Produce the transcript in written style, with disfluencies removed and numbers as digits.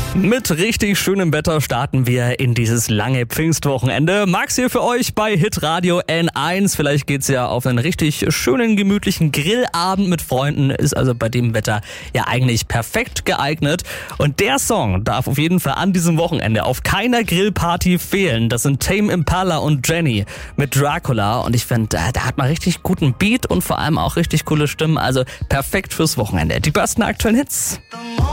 Mit richtig schönem Wetter starten wir in dieses lange Pfingstwochenende. Max hier für euch bei Hitradio N1. Vielleicht geht's ja auf einen richtig schönen, gemütlichen Grillabend mit Freunden. Ist also bei dem Wetter ja eigentlich perfekt geeignet. Und der Song darf auf jeden Fall an diesem Wochenende auf keiner Grillparty fehlen. Das sind Tame Impala und Jenny mit Dracula. Und ich finde, da hat man richtig guten Beat und vor allem auch richtig coole Stimmen. Also perfekt fürs Wochenende. Die besten aktuellen Hits.